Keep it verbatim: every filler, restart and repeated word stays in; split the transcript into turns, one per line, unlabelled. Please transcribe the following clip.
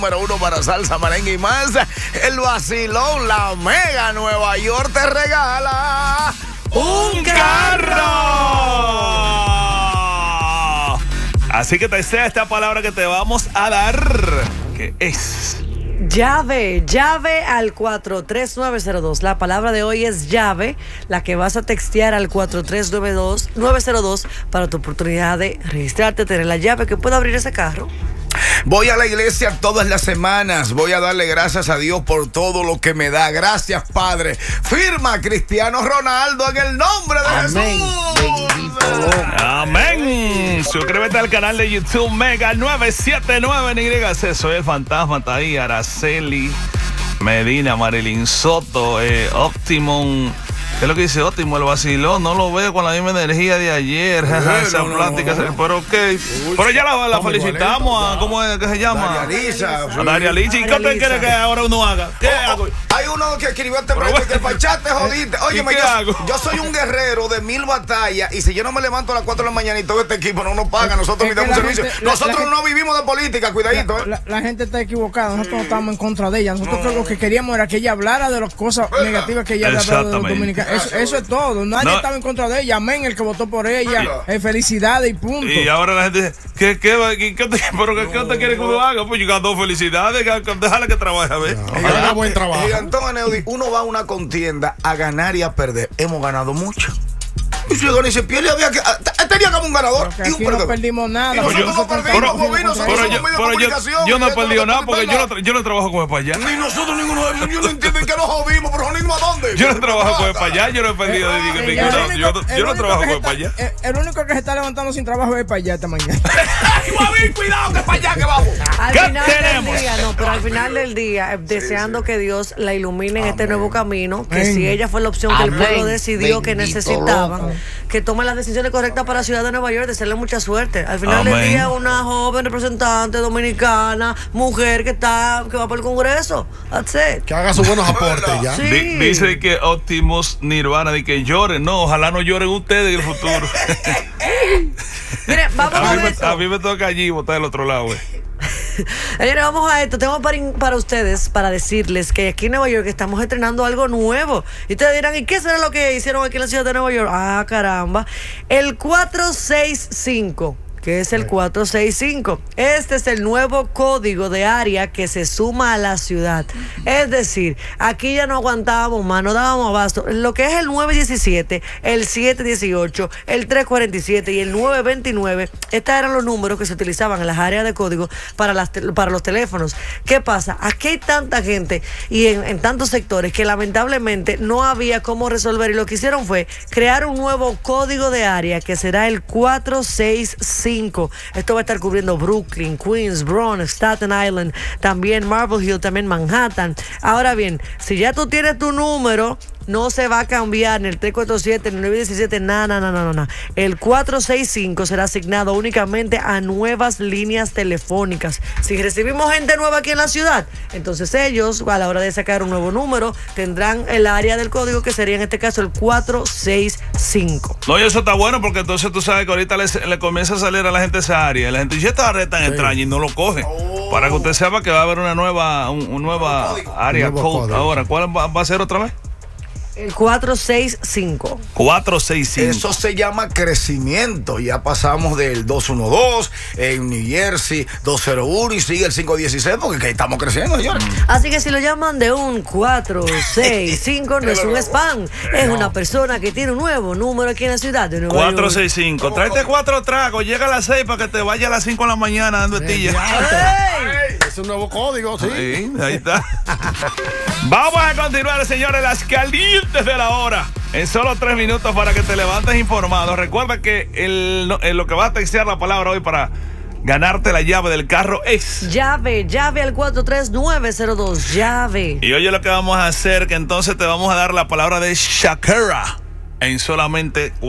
Número uno para salsa, merengue y más. El vacilón, la Mega Nueva York te regala un carro.
Así que te sea esta palabra que te vamos a dar, que es
llave, llave al cuatro tres nueve cero dos. La palabra de hoy es llave, la que vas a textear al cuatro tres nueve cero dos para tu oportunidad de registrarte, tener la llave que pueda abrir ese carro.
Voy a la iglesia todas las semanas. Voy a darle gracias a Dios por todo lo que me da. Gracias, Padre. Firma Cristiano Ronaldo en el nombre de
Amén.
Jesús.
Amén. Suscríbete al canal de YouTube Mega nueve siete nueve en Y C. Soy el fantasma. Está ahí Araceli Medina, Marilyn Soto, eh, Optimum. ¿Qué es lo que dice Ótimo? El vacilón, no lo veo con la misma energía de ayer.
Eh,
Esa
no,
plática,
no, no.
pero qué. Pero ya la, la felicitamos. A, ¿cómo es que se llama?
Daria Lisa.
A Daria Lisa. ¿Y qué te quiere que ahora uno haga? ¿Qué hago?
Hay uno que escribió este premio que el pachate jodiste. Oye,
qué
yo,
hago?
yo soy un guerrero de mil batallas y si yo no me levanto a las cuatro de la mañana y todo este equipo no nos paga, nosotros
Es que
necesitamos
la
servicio.
gente- la-
Nosotros
la
no vivimos de política, cuidadito.
La,
¿eh?
la- la gente está equivocada, nosotros no estamos en contra de ella. Nosotros lo que queríamos era que ella hablara de las cosas negativas que ella había hablado de los
Exactamente.
dominicanos. Eso, eso es todo. Nadie
No.
estaba en contra de ella. Amén, el que votó por ella. Eh, felicidades y punto.
Y ahora la gente dice, ¿qué, qué, va- qué, qué te, pero qué, qué te quiere que uno haga? Pues yo ganó felicidades, que- que- déjala que trabaje, a ver.
Haga buen trabajo.
Gigantón Aneudi, uno va a una contienda a ganar y a perder. Hemos ganado mucho. Y si gana y se pierde, había que. ah, Tenía como un ganador
Porque
y un
aquí no
perdedor.
perdimos nada.
Y nosotros
Nosotros
no
estamos
perdimos,
contra-
Bobby, nosotros
Pero
somos
yo,
medios de
pero yo,
comunicación.
yo no he
Esto es
perdido
lo
nada
que
porque
tenga.
yo no, tra- yo no trabajo con para allá.
Ni nosotros ninguno de ellos. Yo no entiendo en qué nos jodimos, pero jodimos a dónde.
Yo no trabajo con para allá, yo no he perdido de
El
ningún-
único-
yo, no-
el
yo
único
no trabajo
que se
con para allá.
está- eh, El único que se está levantando sin trabajo es para allá esta mañana.
Ay, Bobby, cuidado, que para allá que vamos.
Al
¿Qué
final
tenemos?
del día, no, pero al final del día, eh, deseando que Dios la ilumine en este nuevo camino, que
Amén.
si ella fue la opción que el
Amén.
pueblo decidió que
Bendito
necesitaban,
loco.
que tome las decisiones correctas para la ciudad de Nueva York, desearle mucha suerte. Al final del
Amén.
día, una joven representante dominicana, mujer que está, que va por el Congreso. That's it.
Que haga sus buenos aportes ya.
Sí.
Di- dice que Optimus Nirvana, de que lloren. No, ojalá no lloren ustedes en el futuro.
Mire, vamos
a,
a,
mí me,
esto.
a mí me toca allí botar del otro lado, güey.
Señores, vamos a esto. Tengo para, para ustedes, para decirles que aquí en Nueva York estamos estrenando algo nuevo. Y ustedes dirán, ¿y qué será lo que hicieron aquí en la ciudad de Nueva York? Ah, caramba. El cuatro seis cinco. Que es el cuatro seis cinco. Este es el nuevo código de área que se suma a la ciudad. Es decir, aquí ya no aguantábamos más, no dábamos abasto. Lo que es el nueve diecisiete, el siete dieciocho, el tres cuarenta y siete y el nueve veintinueve, estos eran los números que se utilizaban en las áreas de código para, las, para los teléfonos. ¿Qué pasa? Aquí hay tanta gente y en, en tantos sectores que lamentablemente no había cómo resolver, y lo que hicieron fue crear un nuevo código de área que será el cuatro seis cinco. Esto va a estar cubriendo Brooklyn, Queens, Bronx, Staten Island, también Marble Hill, también Manhattan. Ahora bien, si ya tú tienes tu número, no se va a cambiar ni el tres cuatro siete, ni el nueve diecisiete, nada, nada, nada, nada. El cuatro seis cinco será asignado únicamente a nuevas líneas telefónicas. Si recibimos gente nueva aquí en la ciudad, entonces ellos, a la hora de sacar un nuevo número, tendrán el área del código que sería en este caso el cuatro seis cinco.
No, y eso está bueno porque entonces tú sabes que ahorita le, le comienza a salir a la gente esa área. Y la gente dice, esta red tan extraña y no lo coge.
Oh.
Para que usted sepa que va a haber una nueva, un, un nueva
código.
área
Un nuevo
code.
código.
Ahora, ¿cuál va, va a ser otra vez?
El cuatro seis cinco.
cuatro seis cinco.
Eso se llama crecimiento. Ya pasamos del doscientos doce en New Jersey, doscientos uno y sigue el cinco dieciséis porque que estamos creciendo, señores.
Así que si lo llaman de un cuatro seis cinco, no es un spam, es una persona que tiene un nuevo número aquí en la ciudad de Nueva York.
cuatro seis cinco. Tráete cuatro tragos, llega a las seis para que te vaya a las cinco de la mañana dando estilla.
¡Ey!
Es un nuevo código, sí.
Sí, ahí está. Vamos a continuar, señores, las calientes de la hora. En solo tres minutos para que te levantes informado. Recuerda que el, no, el- lo que va a textear la palabra hoy para ganarte la llave del carro es...
Llave, llave al cuatro tres nueve cero dos, llave.
Y oye lo que vamos a hacer, que entonces te vamos a dar la palabra de Shakira en solamente